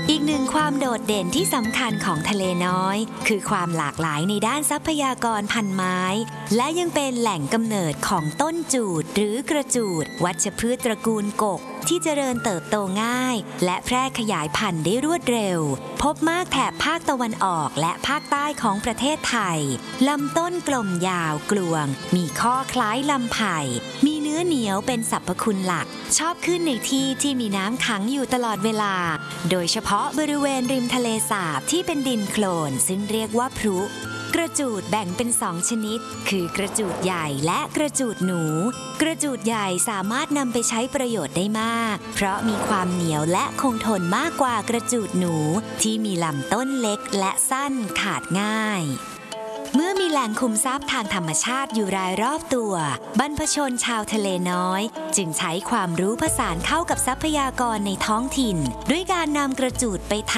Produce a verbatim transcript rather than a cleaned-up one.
อีกหนึ่งความโดดเด่นที่สำคัญของทะเลน้อยคือความหลากหลายในด้านทรัพยากรพันไม้และยังเป็นแหล่งกำเนิดของต้นจูดหรือกระจูดวัชพืชตระกูลกกที่เจริญเติบโตง่ายและแพร่ขยายพันธุ์ได้รวดเร็วพบมากแถบภาคตะวันออกและภาคใต้ของประเทศไทยลำต้นกลมยาวกลวงมีข้อคล้ายลำไผ่มีเนื้อเหนียวเป็นสรรพคุณหลักชอบขึ้นในที่ที่มีน้ำขังอยู่ตลอดเวลาโดยเฉพาะบริเวณริมทะเลสาบที่เป็นดินโคลนซึ่งเรียกว่าพรุกระจูดแบ่งเป็นสองชนิดคือกระจูดใหญ่และกระจูดหนูกระจูดใหญ่สามารถนำไปใช้ประโยชน์ได้มากเพราะมีความเหนียวและคงทนมากกว่ากระจูดหนูที่มีลำต้นเล็กและสั้นขาดง่ายเมื่อมีแหล่งคุมทรัพย์ทางธรรมชาติอยู่รายรอบตัวบรรพชนชาวทะเลน้อยจึงใช้ความรู้ผสานเข้ากับทรัพยากรในท้องถิ่นด้วยการนำกระจูดไป